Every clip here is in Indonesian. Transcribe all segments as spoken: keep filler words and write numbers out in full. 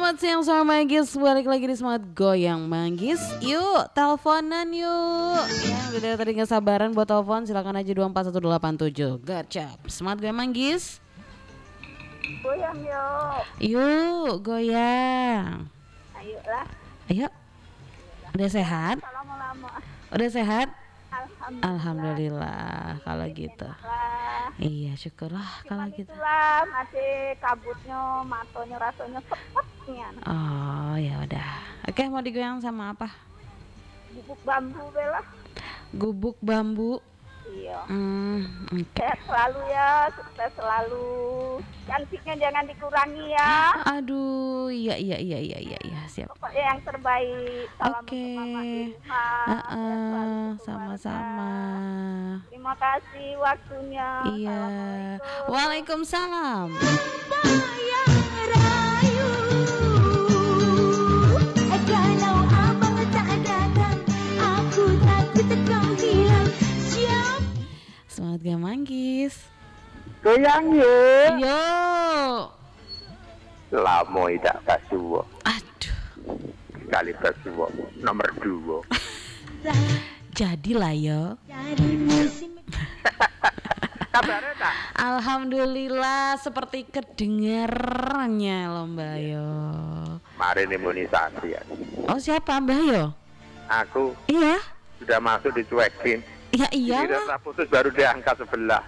Selamat siang sama Manggis. Balik lagi di Semangat Goyang Manggis. Yuk teleponan yuk. Ya udah tadi gak sabaran buat telepon. Silakan aja dua empat satu delapan tujuh. Gacap. Semangat Goyang Manggis. Goyang yuk. Yuk goyang. Ayolah. Ayo. Udah sehat? Lama-lama. Udah sehat? Alhamdulillah. Alhamdulillah kalau gitu. Lah. Iya syukurlah kalau gitu. Itulah masih kabutnya, matonya rasanya sepetnya. Oh ya udah. Oke, mau digoyang sama apa? Bubuk bambu bela. Gubuk bambu. Iya. Hmm, oke. Sehat selalu ya, sukses selalu. Cantiknya jangan dikurangi ya. Aduh, iya iya iya iya iya iya siap. Pokoknya yang terbaik. Salam Oke. untuk Mama Ilham. Sehat selalu Heeh, untuk sama-sama. keluarga. Terima kasih waktunya. Iya. Assalamualaikum. Waalaikumsalam. Kalau abang tak datang, aku takut kau hilang. Siap. Semangat gak Manggis. Goyang yuk. Yo. Lamo tidak basuwo. Aduh. Kali basuwo nomor dua. Jadilah yo. Dari musim Kabarnya tak? Alhamdulillah seperti kedengarannya loh Mbak Yo. Kemarin imunisasi ya. Oh siapa Mbak Yo? Aku Iya. sudah masuk dicuekin. Ya iya Giliran lah. tak putus baru diangkat sebelah.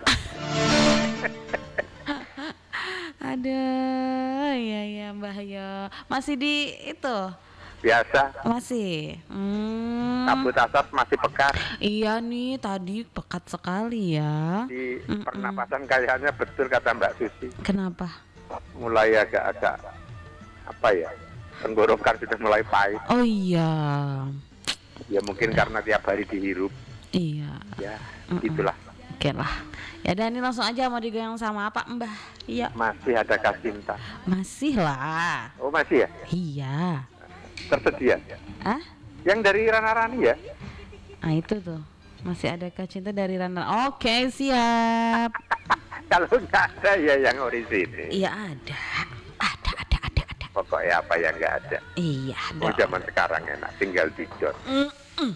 Aduh, iya iya Mbak Yo. Masih di itu? Biasa. Masih. Hmm. Kabut asap masih pekat. Iya nih tadi pekat sekali ya. Di Mm-mm. pernapasan kayaknya betul kata Mbak Susi. Kenapa? Mulai agak-agak apa ya? Tenggorokan sudah mulai pahit. Oh iya. Ya mungkin karena tiap hari dihirup. Iya. Ya, Mm-mm. itulah. Oke lah. Ya dan ini langsung aja mau digoyang sama apa Mbah? Iya. Masih ada Kasinta. Masih lah. Oh masih ya? Iya. Tersedia. Ah? Yang dari Rana Rani ya? Ah itu tuh. Masih ada Cinta dari Rana. Oke siap. Kalau nggak ada ya yang orisinil. Iya ada. Ada ada ada ada. Pokoknya apa yang nggak ada. Iya Oh dong. zaman sekarang enak, tinggal didot. Mm-mm.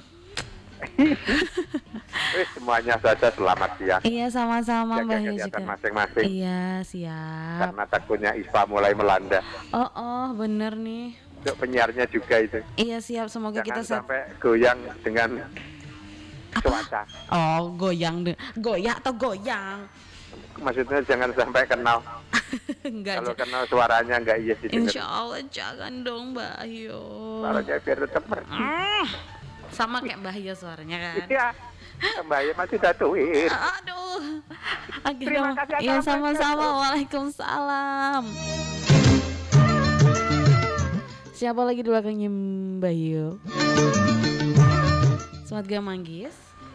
Eh, semuanya saja selamat siang. Iya sama-sama Jaga Mbah Yo kesehatan juga. masing-masing. Iya siap. Karena takutnya ispa mulai melanda. Oh oh bener nih. Untuk penyiarnya juga itu. Iya siap semoga kita Jangan sehat. sampai goyang dengan cuaca. Oh goyang deh. Goyak atau goyang? Maksudnya jangan sampai kenal. Enggak. Kalau Ja- kenal suaranya nggak iya sih. Insya Allah jangan dong Mbak Yo. Suaranya biar tetap merdu. Mm. Sama kayak Mbah Yo suaranya kan. Iya. Mbak ya masih datuin. Aduh. Terima Akhirnya. kasih, Iya sama-sama. Assalamualaikum. Waalaikumsalam. Siapa lagi di belakangnya Mbak Yo? Selamat gak Manggis?